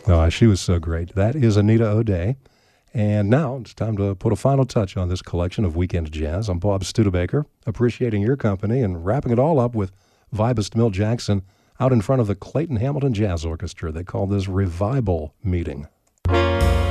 Oh, she was so great. That is Anita O'Day. And now it's time to put a final touch on this collection of Weekend Jazz. I'm Bob Studebaker, appreciating your company and wrapping it all up with vibist Milt Jackson out in front of the Clayton Hamilton Jazz Orchestra. They call this Revival Meeting.